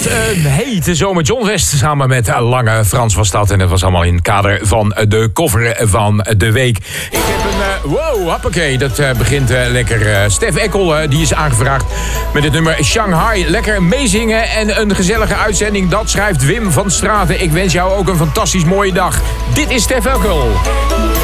een hete zomer. John West samen met Lange Frans was dat. En dat was allemaal in het kader van de cover van de week. Ik heb een... wow, hoppakee. Dat begint lekker. Stef Ekkel, die is aangevraagd met het nummer Shanghai. Lekker meezingen en een gezellige uitzending. Dat schrijft Wim van Straten. Ik wens jou ook een fantastisch mooie dag. Dit is Stef Ekkel.